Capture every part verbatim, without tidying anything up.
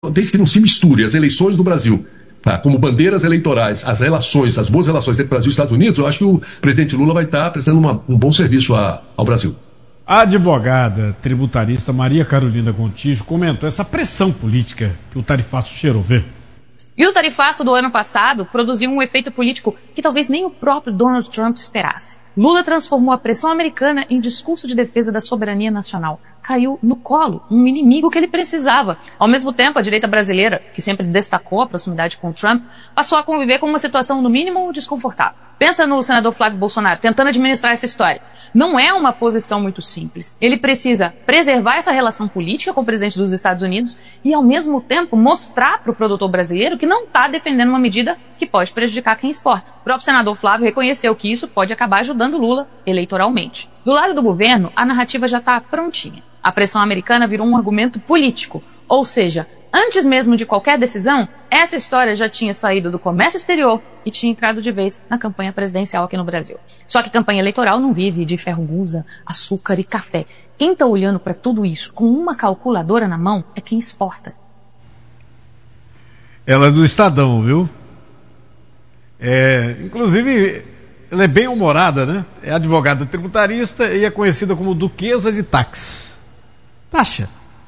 desde que não se misture as eleições do Brasil, tá, como bandeiras eleitorais, as relações, as boas relações entre Brasil e Estados Unidos, eu acho que o presidente Lula vai estar prestando uma, um bom serviço a, ao Brasil. A advogada tributarista Maria Carolina Gontijo comentou essa pressão política que o tarifaço cheirou, vê? E o tarifaço do ano passado produziu um efeito político que talvez nem o próprio Donald Trump esperasse. Lula transformou a pressão americana em discurso de defesa da soberania nacional. Caiu no colo um inimigo que ele precisava. Ao mesmo tempo, a direita brasileira, que sempre destacou a proximidade com Trump, passou a conviver com uma situação, no mínimo, desconfortável. Pensa no senador Flávio Bolsonaro tentando administrar essa história. Não é uma posição muito simples. Ele precisa preservar essa relação política com o presidente dos Estados Unidos e, ao mesmo tempo, mostrar para o produtor brasileiro que não está defendendo uma medida que pode prejudicar quem exporta. O próprio senador Flávio reconheceu que isso pode acabar ajudando Lula eleitoralmente. Do lado do governo, a narrativa já está prontinha. A pressão americana virou um argumento político, ou seja, antes mesmo de qualquer decisão, essa história já tinha saído do comércio exterior e tinha entrado de vez na campanha presidencial aqui no Brasil. Só que campanha eleitoral não vive de ferro-gusa, açúcar e café. Quem está olhando para tudo isso com uma calculadora na mão é quem exporta. Ela é do Estadão, viu? É, inclusive, ela é bem humorada, né? É advogada tributarista e é conhecida como Duquesa de Táxi. Taxa.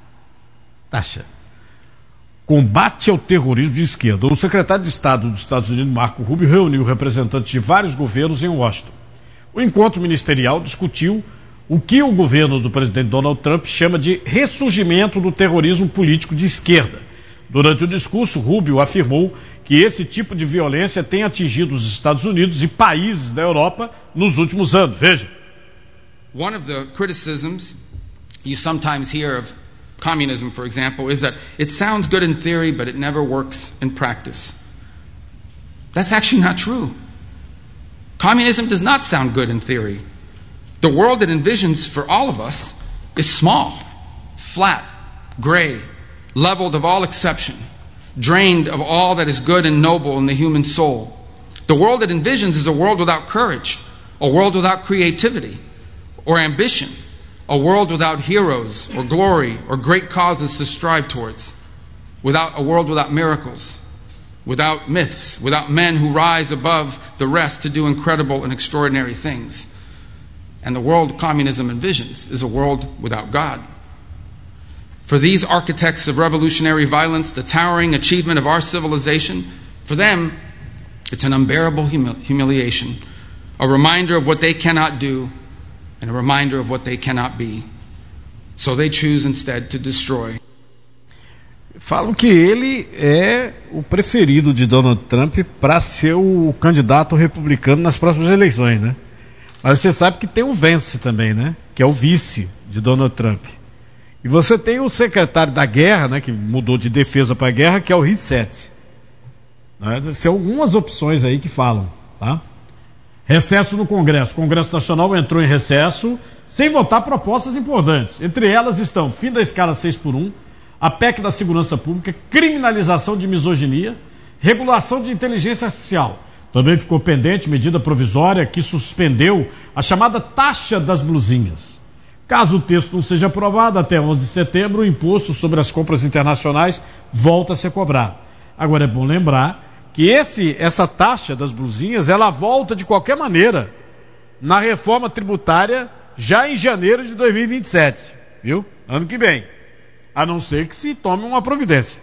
Taxa. Combate ao terrorismo de esquerda. O secretário de Estado dos Estados Unidos, Marco Rubio, reuniu representantes de vários governos em Washington. O encontro ministerial discutiu o que o governo do presidente Donald Trump chama de ressurgimento do terrorismo político de esquerda. Durante o discurso, Rubio afirmou que esse tipo de violência tem atingido os Estados Unidos e países da Europa nos últimos anos. Veja. One of the criticisms you sometimes hear of communism, for example, is that it sounds good in theory, but it never works in practice. That's actually not true. Communism does not sound good in theory. The world it envisions for all of us is small, flat, gray, leveled of all exception, drained of all that is good and noble in the human soul. The world it envisions is a world without courage, a world without creativity or ambition, a world without heroes or glory or great causes to strive towards, without a world without miracles, without myths, without men who rise above the rest to do incredible and extraordinary things. And the world communism envisions is a world without God. For these architects of revolutionary violence, the towering achievement of our civilization, for them, it's an unbearable humil- humiliation, a reminder of what they cannot do, and a reminder of what they cannot be. So they choose instead to destroy. Falam que ele é o preferido de Donald Trump para ser o candidato republicano nas próximas eleições, né? Mas você sabe que tem um Vance também, né? Que é o vice de Donald Trump. E você tem o secretário da guerra, né? Que mudou de defesa para guerra, que é o Rissetti. Né? São algumas opções aí que falam, tá? Recesso no Congresso. O Congresso Nacional entrou em recesso sem votar propostas importantes. Entre elas estão fim da escala seis por um, a P E C da Segurança Pública, criminalização de misoginia, regulação de inteligência artificial. Também ficou pendente medida provisória que suspendeu a chamada taxa das blusinhas. Caso o texto não seja aprovado, até onze de setembro, o imposto sobre as compras internacionais volta a ser cobrado. Agora é bom lembrar que esse, essa taxa das blusinhas, ela volta de qualquer maneira na reforma tributária já em janeiro de dois mil e vinte e sete, viu? Ano que vem. A não ser que se tome uma providência,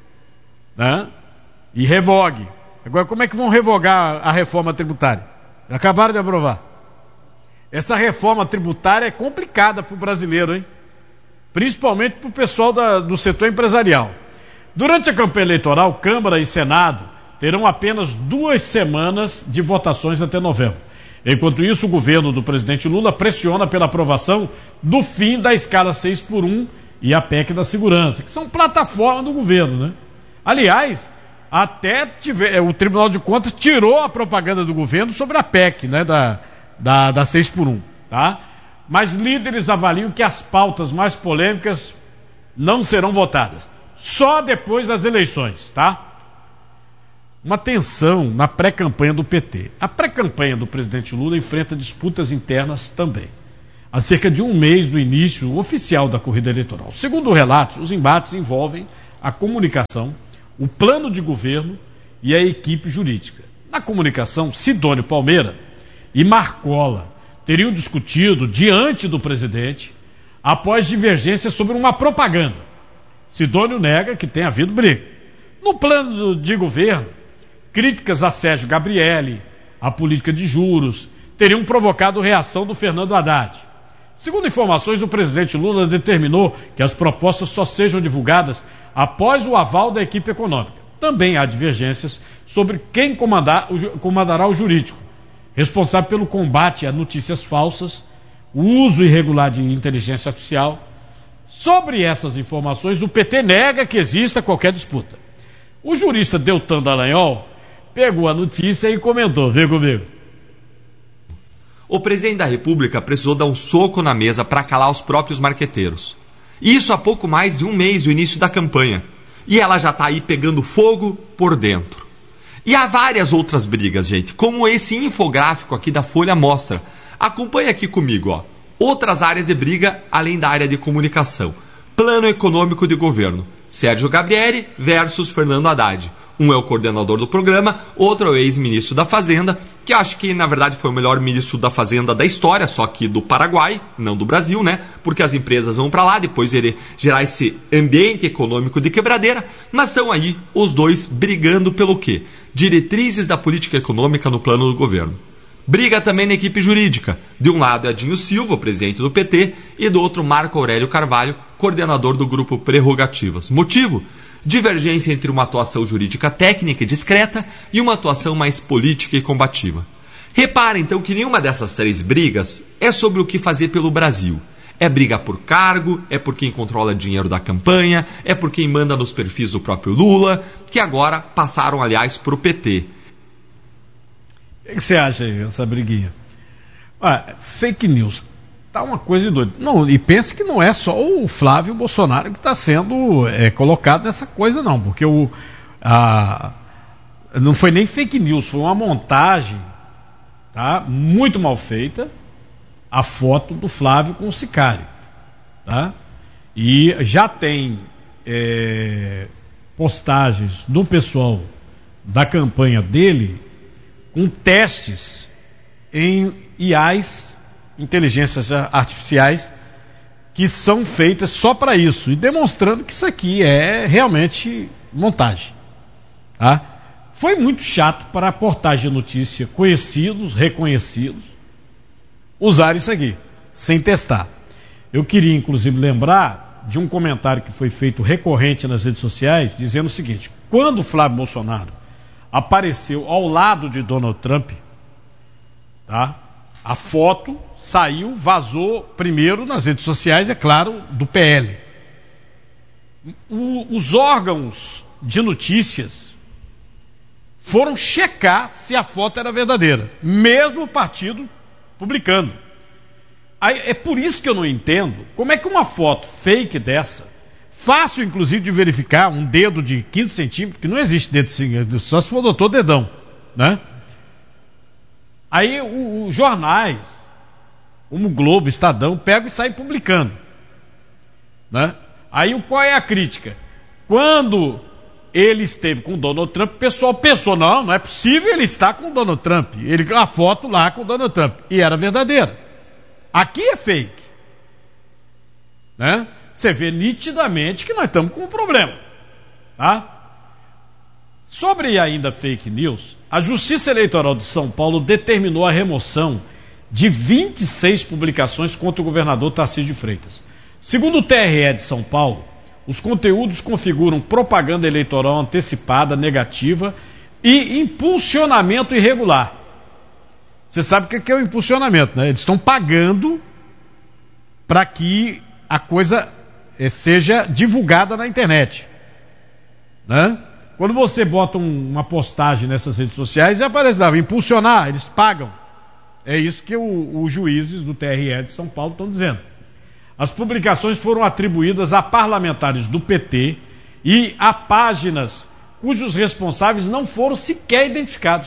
né? E revogue. Agora, como é que vão revogar a reforma tributária? Acabaram de aprovar. Essa reforma tributária é complicada para o brasileiro, hein? Principalmente para o pessoal da, do setor empresarial. Durante a campanha eleitoral, Câmara e Senado terão apenas duas semanas de votações até novembro. Enquanto isso, o governo do presidente Lula pressiona pela aprovação do fim da escala seis por um e a P E C da Segurança, que são plataformas do governo, né? Aliás, até tiver, o Tribunal de Contas tirou a propaganda do governo sobre a P E C, né, da, da, da seis por um, tá? Mas líderes avaliam que as pautas mais polêmicas não serão votadas. Só depois das eleições, tá? Uma tensão na pré-campanha do P T. A pré-campanha do presidente Lula enfrenta disputas internas também. Há cerca de um mês do início oficial da corrida eleitoral. Segundo relatos, os embates envolvem a comunicação, o plano de governo e a equipe jurídica. Na comunicação, Sidônio Palmeira e Marcola teriam discutido diante do presidente após divergências sobre uma propaganda. Sidônio nega que tenha havido briga. No plano de governo, críticas a Sérgio Gabrielli, a política de juros, teriam provocado reação do Fernando Haddad. Segundo informações, o presidente Lula determinou que as propostas só sejam divulgadas após o aval da equipe econômica. Também há divergências sobre quem comandar, comandará o jurídico, responsável pelo combate a notícias falsas, o uso irregular de inteligência artificial. Sobre essas informações, o P T nega que exista qualquer disputa. O jurista Deltan Dallagnol pegou a notícia e comentou, vem comigo. O presidente da República precisou dar um soco na mesa para calar os próprios marqueteiros. Isso há pouco mais de um mês do início da campanha. E ela já está aí pegando fogo por dentro. E há várias outras brigas, gente, como esse infográfico aqui da Folha mostra. Acompanhe aqui comigo, ó. Outras áreas de briga além da área de comunicação. Plano econômico de governo. Sérgio Gabrielli versus Fernando Haddad. Um é o coordenador do programa, outro é o ex-ministro da Fazenda, que acho que na verdade foi o melhor ministro da Fazenda da história, só que do Paraguai, não do Brasil, né? Porque as empresas vão para lá, depois ele gerar esse ambiente econômico de quebradeira, mas estão aí os dois brigando pelo quê? Diretrizes da política econômica no plano do governo. Briga também na equipe jurídica. De um lado é Dinho Silva, presidente do P T, e do outro Marco Aurélio Carvalho, coordenador do grupo Prerrogativas. Motivo? Divergência entre uma atuação jurídica técnica e discreta e uma atuação mais política e combativa. Repara então que nenhuma dessas três brigas é sobre o que fazer pelo Brasil. É briga por cargo, é por quem controla dinheiro da campanha, é por quem manda nos perfis do próprio Lula, que agora passaram, aliás, para o P T. O que você acha aí, essa briguinha? Ah, fake news. Tá uma coisa doida. Não, e pense que não é só o Flávio Bolsonaro que está sendo é, colocado nessa coisa, não. Porque o, a, não foi nem fake news, foi uma montagem, tá, muito mal feita, a foto do Flávio com o sicário. Tá? E já tem é, postagens do pessoal da campanha dele com testes em I As, inteligências artificiais, que são feitas só para isso, e demonstrando que isso aqui é realmente montagem. Tá? Foi muito chato para a portagem de notícia, conhecidos, reconhecidos, usar isso aqui, sem testar. Eu queria, inclusive, lembrar de um comentário que foi feito recorrente nas redes sociais, dizendo o seguinte: quando o Flávio Bolsonaro apareceu ao lado de Donald Trump, tá? A foto saiu, vazou primeiro nas redes sociais, é claro, do P L. O, os órgãos de notícias foram checar se a foto era verdadeira, mesmo o partido publicando. Aí, é por isso que eu não entendo como é que uma foto fake dessa, fácil inclusive de verificar, um dedo de quinze centímetros, que não existe dedo assim, só se for o doutor Dedão, né? Aí os jornais, como o Globo, Estadão, pegam e saem publicando, né? Aí qual é a crítica? Quando ele esteve com o Donald Trump, o pessoal pensou, não, não é possível ele estar com o Donald Trump. Ele, a foto lá com o Donald Trump. E era verdadeira. Aqui é fake, né? Você vê nitidamente que nós estamos com um problema, tá? Sobre ainda fake news, a Justiça Eleitoral de São Paulo determinou a remoção de vinte e seis publicações contra o governador Tarcísio de Freitas. Segundo o T R E de São Paulo, os conteúdos configuram propaganda eleitoral antecipada, negativa e impulsionamento irregular. Você sabe o que é o impulsionamento, né? Eles estão pagando para que a coisa seja divulgada na internet, né? Quando você bota um, uma postagem nessas redes sociais, já aparece lá, impulsionar, eles pagam. É isso que o, os juízes do T R E de São Paulo estão dizendo. As publicações foram atribuídas a parlamentares do P T e a páginas cujos responsáveis não foram sequer identificados.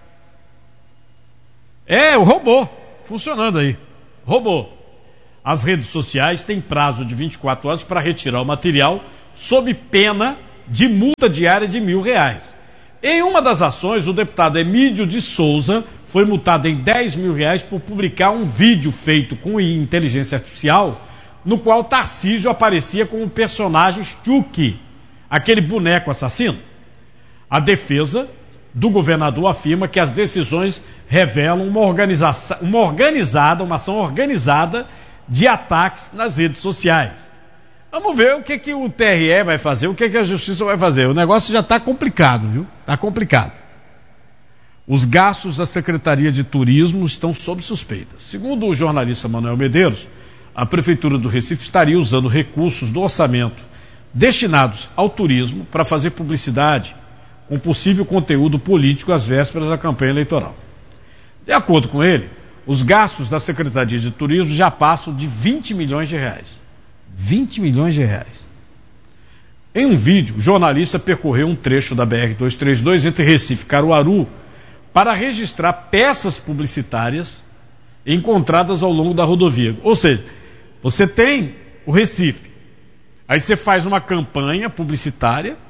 É, o robô, funcionando aí. Robô. As redes sociais têm prazo de vinte e quatro horas para retirar o material, sob pena de multa diária de mil reais. Em uma das ações, o deputado Emílio de Souza foi multado em dez mil reais por publicar um vídeo feito com inteligência artificial, no qual Tarcísio aparecia como o personagem Chucky, aquele boneco assassino. A defesa do governador afirma que as decisões revelam uma, organização, uma organizada, uma ação organizada de ataques nas redes sociais. Vamos ver o que, que o T R E vai fazer, o que, que a Justiça vai fazer. O negócio já está complicado, viu? Está complicado. Os gastos da Secretaria de Turismo estão sob suspeita. Segundo o jornalista Manuel Medeiros, a Prefeitura do Recife estaria usando recursos do orçamento destinados ao turismo para fazer publicidade com possível conteúdo político às vésperas da campanha eleitoral. De acordo com ele, os gastos da Secretaria de Turismo já passam de vinte milhões de reais. vinte milhões de reais. Em um vídeo, o jornalista percorreu um trecho da B R duzentos e trinta e dois entre Recife e Caruaru para registrar peças publicitárias encontradas ao longo da rodovia. Ou seja, você tem o Recife, aí você faz uma campanha publicitária